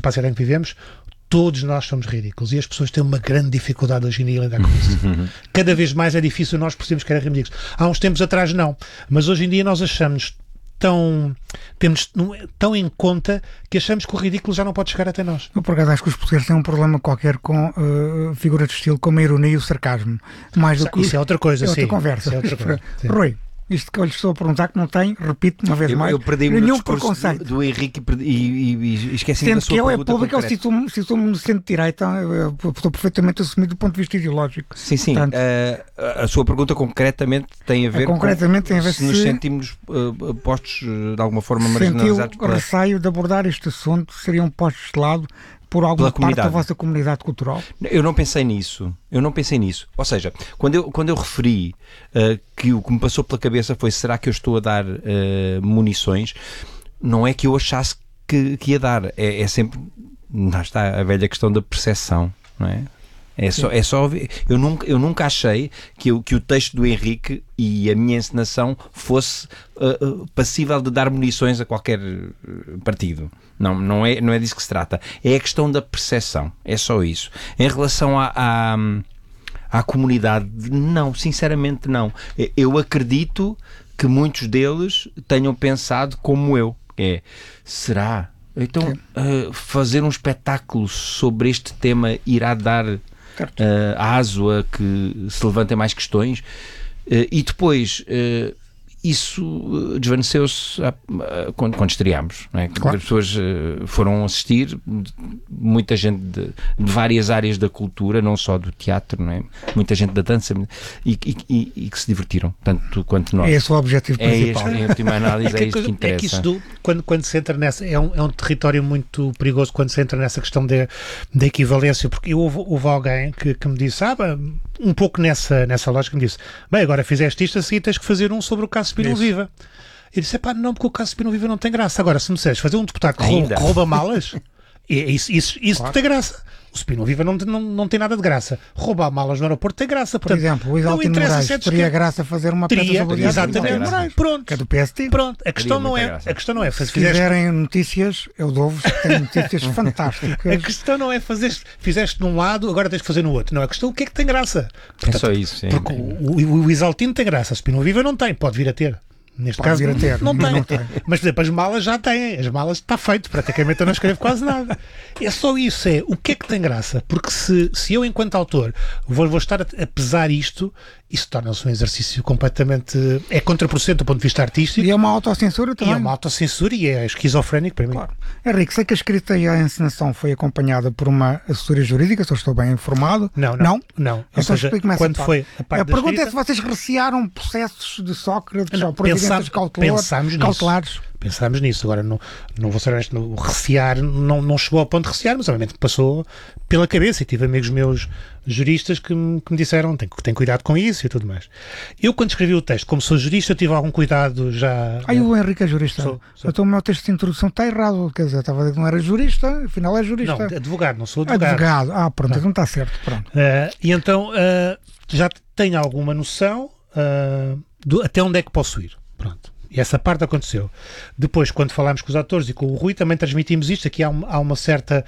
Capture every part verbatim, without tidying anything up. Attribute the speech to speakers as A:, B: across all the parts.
A: espaço em que vivemos, todos nós somos ridículos e as pessoas têm uma grande dificuldade hoje em dia em lidar com isso. Cada vez mais é difícil nós percebemos que éramos ridículos. Há uns tempos atrás não, mas hoje em dia nós achamos tão, temos tão em conta que achamos que o ridículo já não pode chegar até nós.
B: Eu, por acaso, acho que os portugueses têm um problema qualquer com uh, figuras de estilo como a ironia e o sarcasmo. Mais do que
A: isso é outra coisa,
B: é outra
A: sim.
B: conversa.
A: Isso é outra coisa.
B: Rui, isto que eu lhe estou a perguntar que não tem, repito uma vez
C: eu,
B: mais,
C: eu perdi-me
B: nenhum
C: no discurso
B: preconceito.
C: do, do Henrique e, e, e esqueci da
B: Sendo
C: sua
B: que eu é
C: pergunta
B: público, eu
C: concreta.
B: situo-me situo no centro de direita, eu estou perfeitamente assumido do ponto de vista ideológico.
C: Sim, sim.
B: Portanto,
C: Uh, a sua pergunta concretamente tem a ver
B: concretamente
C: com
B: tem a ver
C: se nos
B: se
C: sentimos uh, postos uh, de alguma forma
B: sentiu
C: marginalizados pela,
B: receio de abordar este assunto, seriam postos de lado por alguma
C: Pela
B: parte da
C: comunidade.
B: vossa comunidade cultural?
C: Eu não pensei nisso. Eu não pensei nisso. Ou seja, quando eu, quando eu referi uh, que o que me passou pela cabeça foi será que eu estou a dar uh, munições, não é que eu achasse que, que ia dar. É, é sempre... Lá está a velha questão da percepção, não é? É só, é só eu nunca, eu nunca achei que, eu, que o texto do Henrique e a minha encenação fosse uh, uh, passível de dar munições a qualquer uh, partido. Não, não é, não é disso que se trata. É a questão da percepção. É só isso. Em relação à, à, à comunidade, não, sinceramente não. Eu acredito que muitos deles tenham pensado como eu. É, será? Então, uh, fazer um espetáculo sobre este tema irá dar uh, aso a que se levantem mais questões uh, e depois uh, isso uh, desvaneceu-se uh, uh, quando, quando estreámos, não é? Claro. As pessoas uh, foram assistir, muita gente de, de várias áreas da cultura, não só do teatro, não é? Muita gente da dança e, e, e, e que se divertiram, tanto quanto nós.
B: É esse o objetivo principal.
C: É este, em última análise, é,
A: é,
C: isto que interessa.
A: É que isso do, quando, quando se entra nessa, é um, é um território muito perigoso quando se entra nessa questão da equivalência, porque eu, houve, houve alguém que, que me disse, ah, um pouco nessa, nessa lógica, me disse, bem, agora fizeste isto, assim tens que fazer um sobre o caso Spinão Viva. Eu disse, pá, não, porque o caso Spinão Viva não tem graça. Agora, se me disseres fazer um deputado que rouba, rouba malas, isso, isso, isso claro. Tem graça. O Spinão Viva não, não, não tem nada de graça. Roubar malas no aeroporto tem graça. Portanto,
B: por exemplo, o Isaltino Moraes
A: se
B: teria graça fazer uma
A: teria,
B: peça sobre o
A: exatamente, Moraes. Pronto.
B: Que é do P S T.
A: Pronto. A questão não é, a questão não é fazer.
B: Se fizerem notícias, eu dou-vos, tem notícias fantásticas.
A: A questão não é fazer, fizeste num lado, agora tens de fazer no outro. Não, a questão é o que é que tem graça.
C: Portanto, é só isso, sim.
A: Porque o, o, o Isaltino tem graça, o Spinão Viva não tem, pode vir a ter. Neste
B: Pode
A: caso,
B: vir a ter,
A: não, não, tem.
B: não tem.
A: Mas, por exemplo, as malas já têm. As malas está feito. Praticamente eu não escrevo quase nada. É só isso. É o que é que tem graça. Porque se, se eu, enquanto autor, vou, vou estar a, a pesar isto, isso torna-se um exercício completamente... É contraproducente do ponto de vista artístico.
B: E é uma autocensura também.
A: E é uma autocensura e é esquizofrénico para mim.
B: Claro. Henrique, sei que a escrita e a encenação foi acompanhada por uma assessoria jurídica, se eu estou bem informado.
A: Não, não. Não? não. Ou
B: então
A: seja,
B: explique-me essa
A: quando
B: parte.
A: foi a parte
B: a pergunta
A: escrita...
B: é se vocês recearam processos de Sócrates
A: não,
B: ou por evidências
A: pensámos
B: cautelares.
A: Nisso. Pensámos nisso. Agora, não, não vou ser honesto, o recear não, não chegou ao ponto de recear, mas obviamente passou pela cabeça e tive amigos meus juristas que me, que me disseram tem, tem cuidado com isso e tudo mais. Eu, quando escrevi o texto, como sou jurista, tive algum cuidado já...
B: Ah, o Henrique é jurista.
A: Sou, sou.
B: Então o meu texto de introdução está errado, quer dizer, estava a dizer que não era jurista, afinal é jurista.
A: Não, advogado, não sou advogado.
B: Advogado, ah, pronto, não está certo, pronto.
A: Uh, e então uh, já tenho alguma noção uh, do, até onde é que posso ir. Pronto. E essa parte aconteceu. Depois, quando falámos com os atores e com o Rui, também transmitimos isto. Aqui há, um, há uma certa...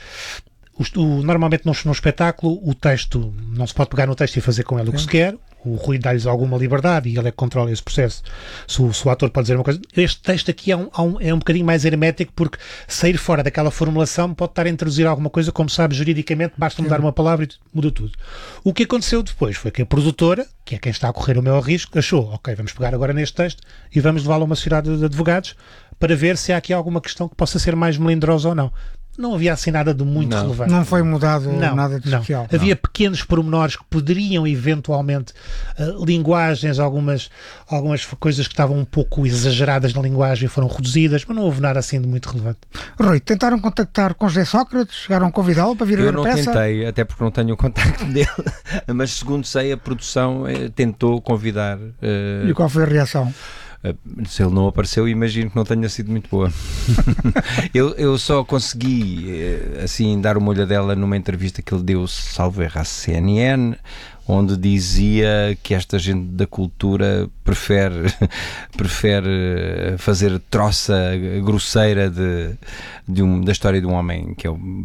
A: O, o, normalmente, num, num espetáculo, o texto, não se pode pegar no texto e fazer com ele o que se quer. O Rui dá-lhes alguma liberdade e ele é que controla esse processo. Se o, se o ator pode dizer uma coisa... Este texto aqui é um, um, é um bocadinho mais hermético, porque sair fora daquela formulação pode estar a introduzir alguma coisa, como sabe, juridicamente, basta mudar uma palavra e muda tudo. O que aconteceu depois foi que a produtora, que é quem está a correr o maior risco, achou, ok, vamos pegar agora neste texto e vamos levá-lo a uma sociedade de advogados para ver se há aqui alguma questão que possa ser mais melindrosa ou não. Não havia assim nada de muito
B: não,
A: relevante.
B: Não foi mudado
A: não,
B: nada de
A: não.
B: especial.
A: Havia
B: não.
A: pequenos pormenores que poderiam eventualmente, uh, linguagens, algumas, algumas coisas que estavam um pouco exageradas na linguagem foram reduzidas, mas não houve nada assim de muito relevante.
B: Rui, tentaram contactar com José Sócrates? Chegaram a convidá-lo para vir a ver a peça?
C: Eu não tentei, até porque não tenho o contacto dele, mas segundo sei a produção eh, tentou convidar. Uh...
B: E qual foi a reação?
C: Se ele não apareceu, imagino que não tenha sido muito boa. eu, eu só consegui assim dar uma olhadela numa entrevista que ele deu, salvo erro, à C N N, onde dizia que esta gente da cultura prefere, prefere fazer troça grosseira de, de um, da história de um homem que é o